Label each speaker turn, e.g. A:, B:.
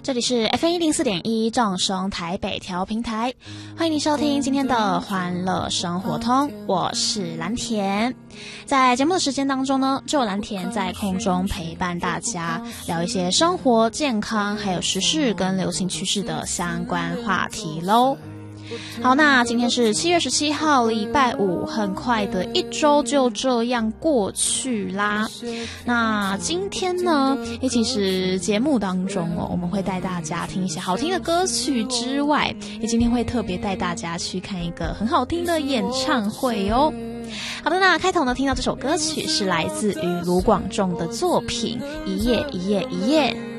A: 这里是 FM104.1 正声台北调频台，欢迎您收听今天的欢乐生活通，我是蓝田。在节目的时间当中呢，就有蓝田在空中陪伴大家聊一些生活、健康还有时事跟流行趋势的相关话题咯。好，那今天是7月17号礼拜五，很快的一周就这样过去啦。那今天呢，其实节目当中我们会带大家听一些好听的歌曲之外，今天会特别带大家去看一个很好听的演唱会哦。好的，那开头呢，听到这首歌曲是来自于卢广仲的作品《一夜一夜一夜》。